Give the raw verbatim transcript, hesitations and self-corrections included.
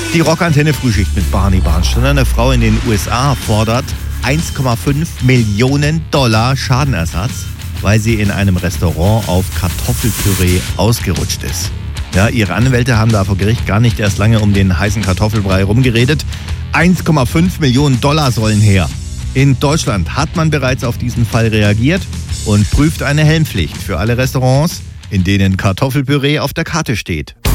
Die Rockantenne Frühschicht mit Barney Barnsteiner. Eine Frau in den U S A fordert eins Komma fünf Millionen Dollar Schadenersatz, weil sie in einem Restaurant auf Kartoffelpüree ausgerutscht ist. Ja, ihre Anwälte haben da vor Gericht gar nicht erst lange um den heißen Kartoffelbrei rumgeredet. eins Komma fünf Millionen Dollar sollen her. In Deutschland hat man bereits auf diesen Fall reagiert und prüft eine Helmpflicht für alle Restaurants, in denen Kartoffelpüree auf der Karte steht.